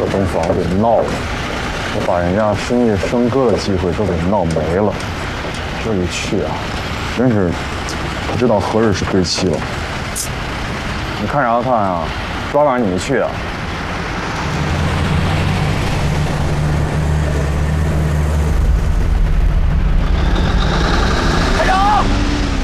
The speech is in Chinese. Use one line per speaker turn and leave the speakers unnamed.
这栋房给闹了，我把人家生意升哥的机会都给闹没了。这一去啊，真是不知道何日是归期了。你看啥看啊？抓晚你去啊？